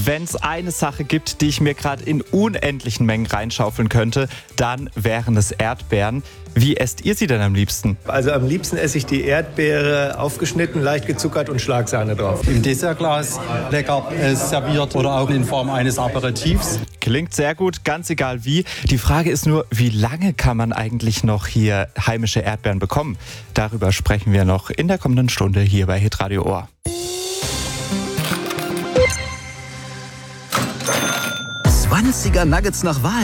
Wenn es eine Sache gibt, die ich mir gerade in unendlichen Mengen reinschaufeln könnte, dann wären es Erdbeeren. Wie esst ihr sie denn am liebsten? Also am liebsten esse ich die Erdbeere aufgeschnitten, leicht gezuckert und Schlagsahne drauf. Im Dessertglas lecker serviert oder auch in Form eines Aperitifs. Klingt sehr gut, ganz egal wie. Die Frage ist nur, wie lange kann man eigentlich noch hier heimische Erdbeeren bekommen? Darüber sprechen wir noch in der kommenden Stunde hier bei Hitradio Ohr. 20er Nuggets nach Wahl.